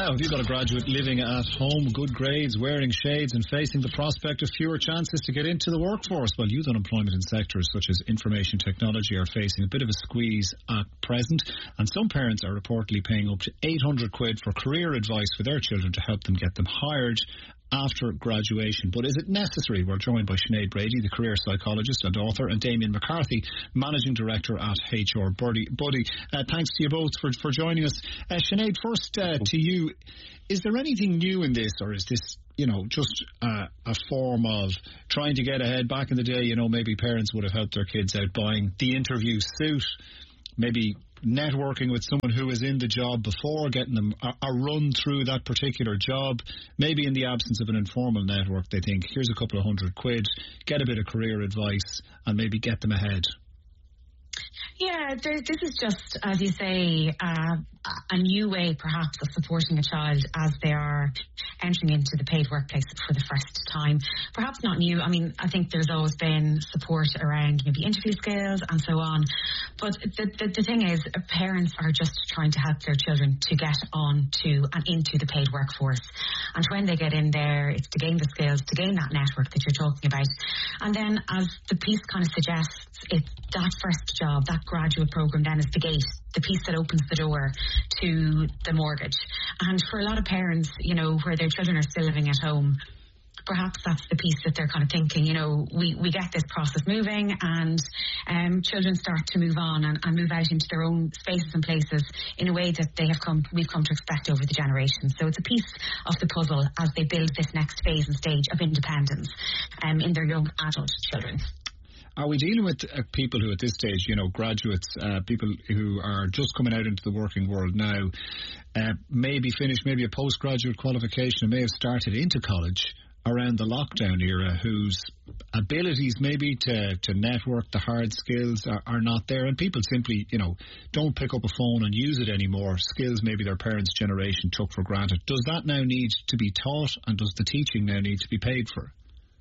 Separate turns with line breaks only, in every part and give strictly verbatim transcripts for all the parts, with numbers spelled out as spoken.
Now, if you've got a graduate living at home, good grades, wearing shades and facing the prospect of fewer chances to get into the workforce, well, youth unemployment in sectors such as information technology are facing a bit of a squeeze at present, and some parents are reportedly paying up to eight hundred quid for career advice for their children to help them get them hired after graduation. But is it necessary? We're joined by Sinead Brady, the career psychologist and author, and Damien McCarthy, managing director at H R Buddy. Buddy, uh, thanks to you both for, for joining us. Uh, Sinead, first uh, to you, is there anything new in this, or is this, you know, just uh, a form of trying to get ahead? Back in the day, you know, maybe parents would have helped their kids out buying the interview suit, maybe networking with someone who was in the job before, getting them a, a run through that particular job. Maybe in the absence of an informal network, they think, here's a couple of hundred quid, get a bit of career advice and maybe get them ahead.
Yeah, there, this is just, as you say, uh, a new way perhaps of supporting a child as they are entering into the paid workplace for the first time. Perhaps not new. I mean, I think there's always been support around maybe interview skills and so on. But the, the, the thing is, parents are just trying to help their children to get on to and into the paid workforce. And when they get in there, it's to gain the skills, to gain that network that you're talking about. And then, as the piece kind of suggests, it's that first job, that graduate program then is the gate, the piece that opens the door to the mortgage. And for a lot of parents, you know, where their children are still living at home, perhaps that's the piece that they're kind of thinking, you know, we, we get this process moving and um, children start to move on and, and move out into their own spaces and places in a way that they have come, we've come to expect over the generations. So it's a piece of the puzzle as they build this next phase and stage of independence um, in their young adult children.
Are we dealing with uh, people who at this stage, you know, graduates, uh, people who are just coming out into the working world now, uh, maybe finished maybe a postgraduate qualification and may have started into college around the lockdown era, whose abilities maybe to, to network, the hard skills are, are not there, and people simply, you know, don't pick up a phone and use it anymore, skills maybe their parents' generation took for granted. Does that now need to be taught, and does the teaching now need to be paid for?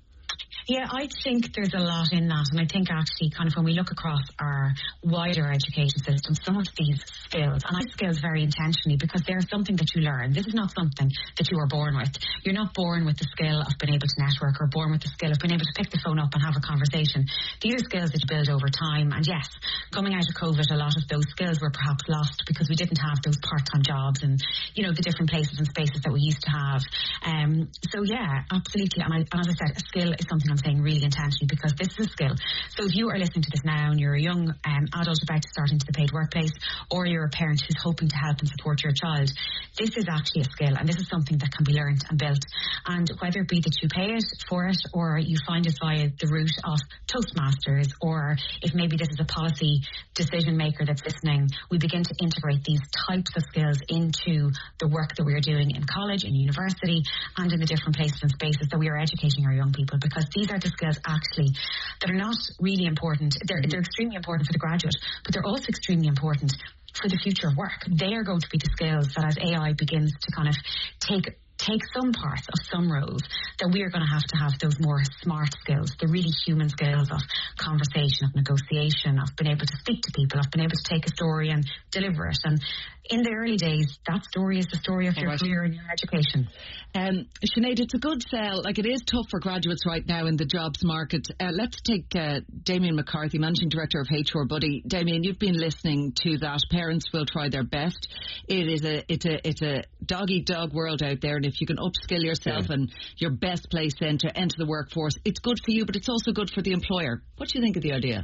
Yeah, I think there's a lot in that, and I think actually kind of when we look across our wider education system, some of these skills, and I skills very intentionally because they're something that you learn. This is not something that you are born with. You're not born with the skill of being able to network or born with the skill of being able to pick the phone up and have a conversation. These are skills that you build over time, and yes, coming out of COVID, a lot of those skills were perhaps lost because we didn't have those part-time jobs and, you know, the different places and spaces that we used to have. Um, so yeah, absolutely, and, I, and as I said, a skill is something I'm saying really intentionally because this is a skill. So if you are listening to this now and you're a young um, adult about to start into the paid workplace, or you're a parent who's hoping to help and support your child, this is actually a skill, and this is something that can be learned and built. And whether it be that you pay it for it, or you find it via the route of Toastmasters, or if maybe this is a policy decision maker that's listening, we begin to integrate these types of skills into the work that we're doing in college, in university, and in the different places and spaces that we are educating our young people, because these are the skills actually that are not really important. They're, they're extremely important for the graduate, but they're also extremely important for the future of work. They are going to be the skills that as A I begins to kind of take take some parts of some roles, that we are going to have to have those more smart skills, the really human skills of conversation, of negotiation, of being able to speak to people, of being able to take a story and deliver it. And in the early days, that story is the story of your right. career and your education.
Um, Sinead, it's a good sell. Like, it is tough for graduates right now in the jobs market. Uh, let's take uh, Damien McCarthy, Managing Director of H R Buddy. Damien, you've been listening to that. Parents will try their best. It is a it's a it's a dog eat dog world out there, and if you can upskill yourself yeah. and your best place then to enter the workforce, it's good for you, but it's also good for the employer. What do you think of the idea?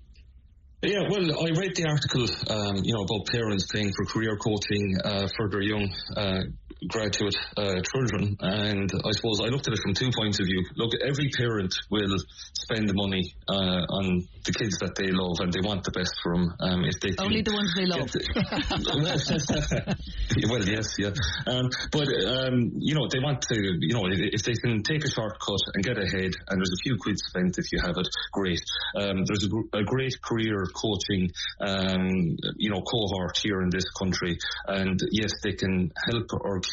Yeah, well, I read the article, um, you know, about parents paying for career coaching uh, for their young uh, graduate uh, children, and I suppose I looked at it from two points of view. Look, every parent will spend the money uh, on the kids that they love, and they want the best for them. Um, if they
only the ones they love.
Well, yes, yeah, um, but um, you know, they want to, you know, if they can take a shortcut and get ahead, and there's a few quid spent if you have it, great. Um, there's a, a great career coaching, um, you know, cohort here in this country, and yes, they can help our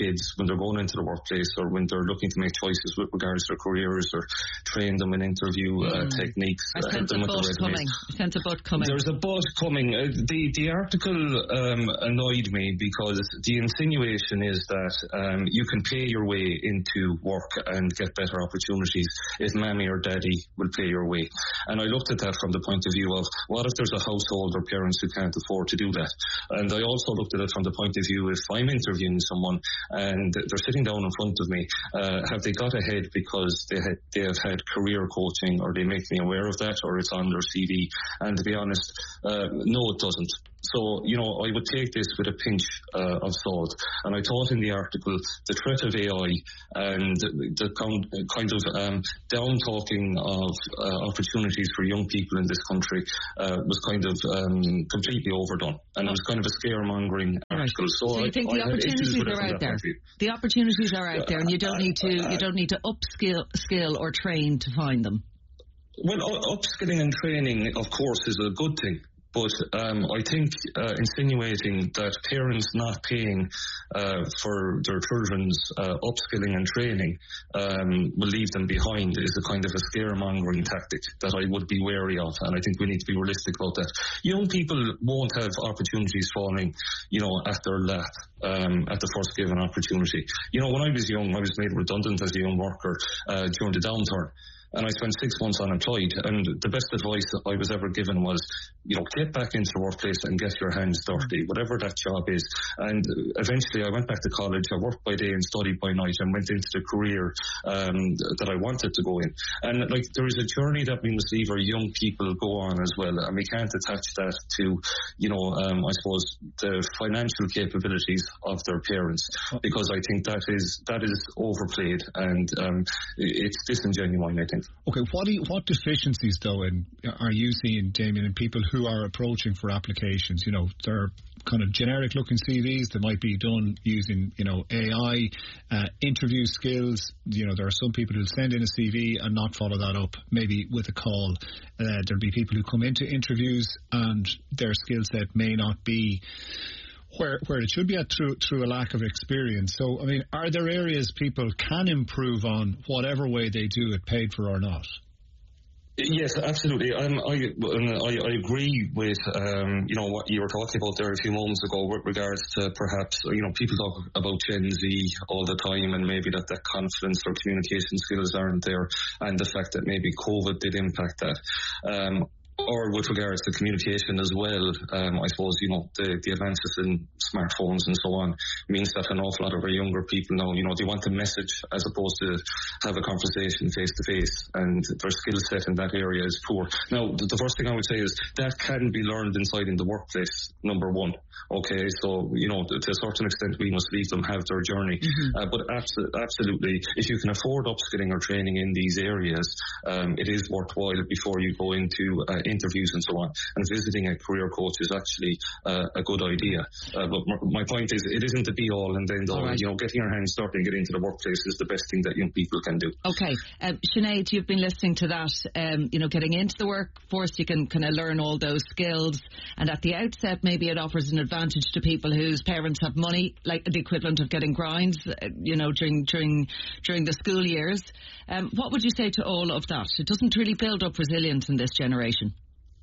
kids when they're going into the workplace or when they're looking to make choices with regards to their careers, or train them in interview mm. uh, techniques.
I sense a butt coming. I sense a butt coming.
There's a butt coming. Uh, the, the article um, annoyed me because the insinuation is that um, you can pay your way into work and get better opportunities if mammy or daddy will pay your way. And I looked at that from the point of view of, what if there's a household or parents who can't afford to do that? And I also looked at it from the point of view, if I'm interviewing someone and they're sitting down in front of me, uh, have they got ahead because they, had, they have had career coaching, or they make me aware of that, or it's on their C V? And to be honest, uh, no, it doesn't. So, you know, I would take this with a pinch uh, of salt. And I thought in the article, the threat of A I and the kind of um, down-talking of uh, opportunities for young people in this country uh, was kind of um, completely overdone. And it was kind of a scaremongering article.
So, so you I, think the I opportunities are out there? The opportunities are out there, and you don't need to you don't need to upskill skill or train to find them.
Well, upskilling and training, of course, is a good thing. But um, I think uh, insinuating that parents not paying uh, for their children's uh, upskilling and training um, will leave them behind is a kind of a scaremongering tactic that I would be wary of, and I think we need to be realistic about that. Young people won't have opportunities falling, you know, at their lap um, at the first given opportunity. You know, when I was young, I was made redundant as a young worker uh, during the downturn. And I spent six months unemployed, and the best advice that I was ever given was, you know, get back into the workplace and get your hands dirty, whatever that job is. And eventually I went back to college. I worked by day and studied by night, and went into the career um, that I wanted to go in. And like, there is a journey that we must leave our young people go on as well, and we can't attach that to, you know, um, I suppose the financial capabilities of their parents, because I think that is that is overplayed, and um, it's disingenuine, I think.
Okay, what do you, what deficiencies, though, in, are you seeing, Damien, in people who are approaching for applications? You know, they're kind of generic-looking C Vs that might be done using, you know, A I, uh, interview skills. You know, there are some people who send in a C V and not follow that up, maybe with a call. Uh, there'll be people who come into interviews and their skill set may not be where where it should be at through through a lack of experience. So, I mean, are there areas people can improve on, whatever way they do it, paid for or not?
Yes, absolutely. Um, I, I I agree with um, you know, what you were talking about there a few moments ago with regards to perhaps, you know, people talk about Gen Z all the time, and maybe that that confidence or communication skills aren't there, and the fact that maybe COVID did impact that. Um, Or with regards to communication as well, um, I suppose, you know, the, the advances in smartphones and so on means that an awful lot of our younger people now, you know, they want a message as opposed to have a conversation face to face, and their skill set in that area is poor. Now, the, the first thing I would say is that can be learned inside in the workplace, number one. Okay, so, you know, to a certain extent, we must leave them have their journey. Mm-hmm. Uh, but abso- absolutely, if you can afford upskilling or training in these areas, um, it is worthwhile before you go into uh, interviews and so on. And visiting a career coach is actually uh, a good idea. Uh, but m- my point is, it isn't the be-all and end-all. All right. You know, getting your hands dirty and getting into the workplace is the best thing that young people can do.
Okay. Um, Sinead, you've been listening to that. Um, you know, getting into the workforce, you can kind of learn all those skills. And at the outset, maybe it offers an advantage to people whose parents have money, like the equivalent of getting grinds, uh, you know, during during during the school years. Um, what would you say to all of that? It doesn't really build up resilience in this generation.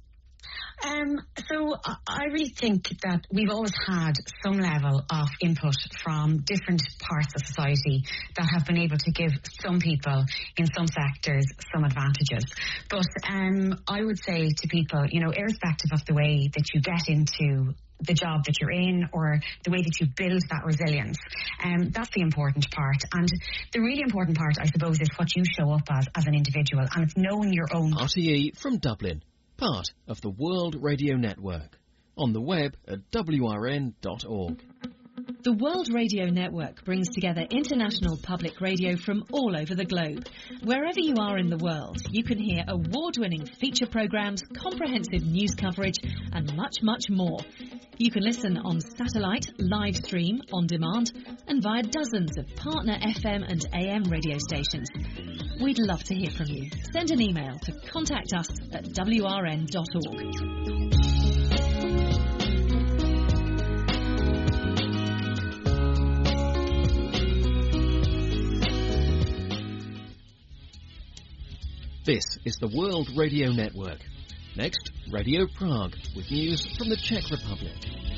Um, so I really think that we've always had some level of input from different parts of society that have been able to give some people in some sectors some advantages. But um, I would say to people, you know, irrespective of the way that you get into the job that you're in or the way that you build that resilience, um, that's the important part. And the really important part, I suppose, is what you show up as as an individual, and it's knowing your own.
R T E from Dublin, part of the World Radio Network, on the web at w r n dot org.
The World Radio Network brings together international public radio from all over the globe. Wherever you are in the world, you can hear award-winning feature programmes, comprehensive news coverage and much, much more. You can listen on satellite, live stream, on demand and via dozens of partner F M and A M radio stations. We'd love to hear from you. Send an email to contact us at w r n dot org.
This is the World Radio Network. Next, Radio Prague with news from the Czech Republic.